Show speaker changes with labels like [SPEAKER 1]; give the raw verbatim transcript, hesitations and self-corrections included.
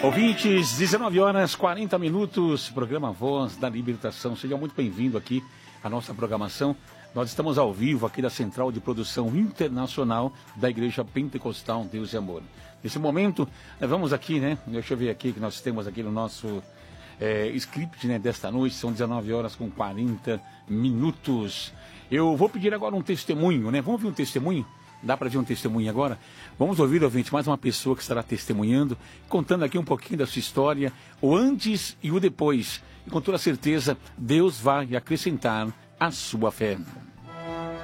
[SPEAKER 1] Ouvintes, dezenove horas, quarenta minutos, programa Voz da Libertação. Seja muito bem-vindo aqui à nossa programação. Nós estamos ao vivo aqui da Central de Produção Internacional da Igreja Pentecostal Deus e Amor. Nesse momento, nós vamos aqui, né? Deixa eu ver aqui que nós temos aqui no nosso é, script, né, desta noite. São dezenove horas com quarenta minutos. Eu vou pedir agora um testemunho, né? Vamos ouvir um testemunho? Dá para ver um testemunho agora? Vamos ouvir, ouvinte, mais uma pessoa que estará testemunhando, contando aqui um pouquinho da sua história, o antes e o depois. E com toda certeza, Deus vai acrescentar a sua fé.